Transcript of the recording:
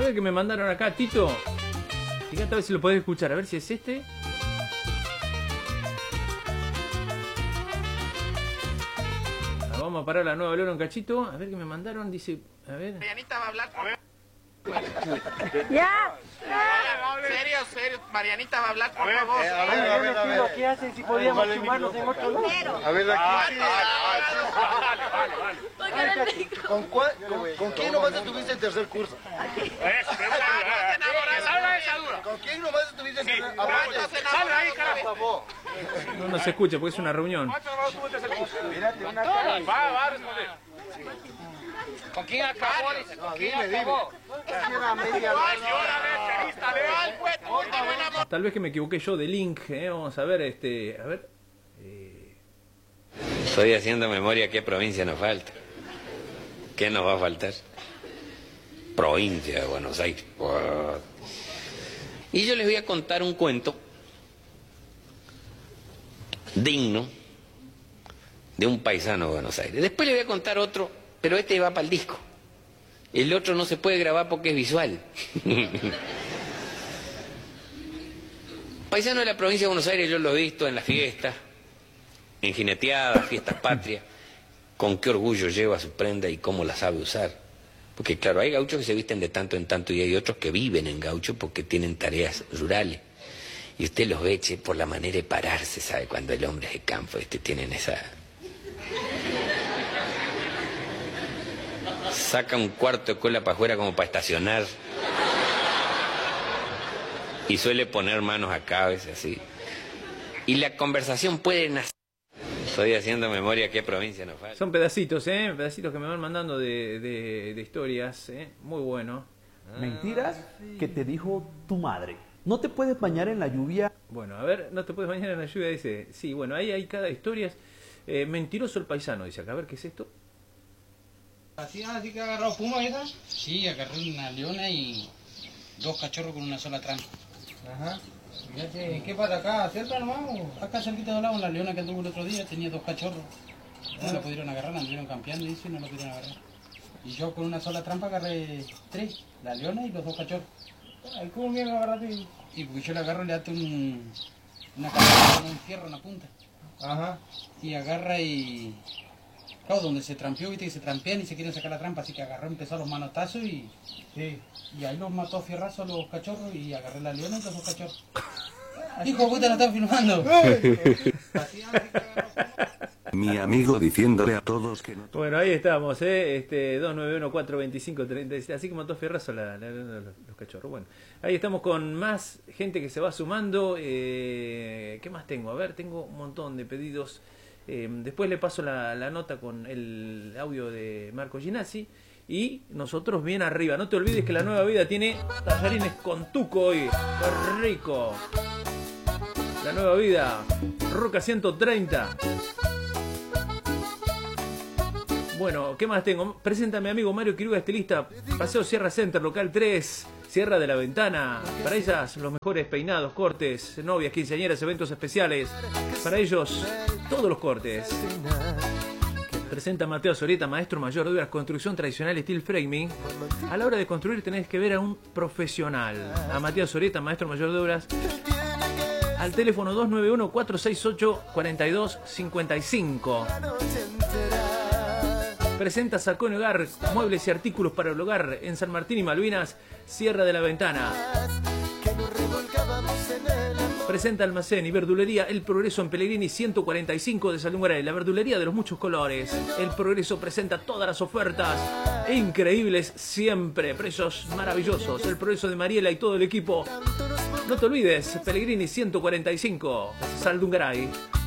ver que me mandaron acá, Tito. Fíjate a ver si lo podés escuchar, a ver si es este. Vamos a parar la nueva Leona un cachito. A ver qué me mandaron, dice, a ver. Marianita va a hablar. Ya. Serio, Marianita va a hablar, por favor. A ver. ¿Qué hacen si podíamos sumarnos en otro lado? A ver, aquí. ¿Con quién nomás estuviste en tercer curso? ¿Con quién nomás estuviste en tercer curso? Sale ahí, carajo. No se escucha porque es una reunión. Mírate una cara. Va a responder. ¿Con quién acabó? ¿Con quién acabó? Tal vez que me equivoqué yo de link, vamos a ver, a ver. Estoy haciendo memoria qué provincia nos falta. ¿Qué nos va a faltar? Provincia de Buenos Aires. Y yo les voy a contar un cuento digno de un paisano de Buenos Aires. Después les voy a contar otro, pero este va para el disco. El otro no se puede grabar porque es visual. Paisano de la provincia de Buenos Aires, yo lo he visto en las fiestas, en jineteadas, fiestas patrias, con qué orgullo lleva su prenda y cómo la sabe usar. Porque claro, hay gauchos que se visten de tanto en tanto y hay otros que viven en gaucho porque tienen tareas rurales. Y usted los ve, che, por la manera de pararse, ¿sabe? Cuando el hombre es de campo, tienen esa... Saca un cuarto de cola para afuera como para estacionar. Y suele poner manos acá a veces así. Y la conversación puede nacer. Estoy haciendo memoria qué provincia nos falta. Son pedacitos, pedacitos que me van mandando de historias, muy bueno. Mentiras que te dijo tu madre. No te puedes bañar en la lluvia. Bueno, a ver, no te puedes bañar en la lluvia, dice. Sí, bueno, ahí hay cada historia. Mentiroso el paisano, dice acá. A ver, ¿qué es esto? ¿Así que ha agarrado puma esa? Sí, agarré una leona y 2 cachorros con una sola trampa. Ajá. Fíjate, ¿qué pasa acá? ¿Cerca nomás? Acá cerquita de lado, la leona que anduvo el otro día tenía 2 cachorros. No la pudieron agarrar, la anduvieron campeando y no la pudieron agarrar. Y yo con una sola trampa agarré 3, la leona y los 2 cachorros. Ay, ¿cómo me agarraste? Y porque yo le agarro, le ato una caja con un fierro en la punta. Ajá. Y agarra y... Claro, donde se trampeó, viste que se trampean y se quieren sacar la trampa, así que agarró, empezó los manotazos y ahí los mató a fierrazo a los cachorros y agarré la leona y los 2 cachorros. Hijo de puta, no están filmando. Mi amigo diciéndole a todos que no... Bueno, ahí estamos, 291-425-36, así que mató fierrazo los cachorros. Bueno, ahí estamos con más gente que se va sumando. ¿Qué más tengo? A ver, tengo un montón de pedidos. Después le paso la nota con el audio de Marco Ginazzi. Y nosotros bien arriba. No te olvides que la Nueva Vida tiene tallarines con tuco hoy. ¡Qué rico! La Nueva Vida, Roca 130. Bueno, ¿qué más tengo? Presenta a mi amigo Mario Quiruga, estilista. Paseo Sierra Center, local 3, Sierra de la Ventana. Para ellas, los mejores peinados, cortes, novias, quinceañeras, eventos especiales. Para ellos, todos los cortes. Presenta a Mateo Sorieta, maestro mayor de obras, construcción tradicional, steel framing. A la hora de construir tenés que ver a un profesional. A Mateo Sorieta, maestro mayor de obras. Al teléfono 291-468-4255. Presenta Sacón Hogar, muebles y artículos para el hogar en San Martín y Malvinas, Sierra de la Ventana. Presenta Almacén y Verdulería El Progreso en Pellegrini 145 de Salungray, la verdulería de los muchos colores. El Progreso presenta todas las ofertas increíbles siempre, precios maravillosos. El Progreso de Mariela y todo el equipo. No te olvides, Pellegrini 145, Salungray.